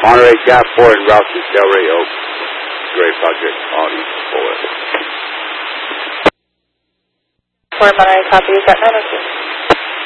Monterey Gap 4 and route to Delray Oak. Gray Project on East 4. For Monterey, copy, is that 902?